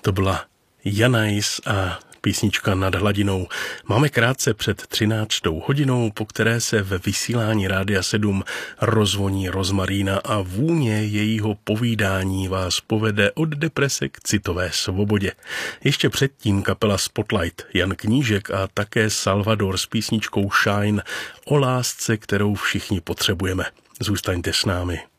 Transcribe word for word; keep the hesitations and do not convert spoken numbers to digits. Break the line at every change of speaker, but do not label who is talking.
To byla Janajs a písnička Nad hladinou. Máme krátce před třináctou hodinou, po které se ve vysílání Rádia sedm rozvoní rozmarína a vůně jejího povídání vás povede od deprese k citové svobodě. Ještě předtím kapela Spotlight, Jan Knížek a také Salvador s písničkou Shine o lásce, kterou všichni potřebujeme. Zůstaňte s námi.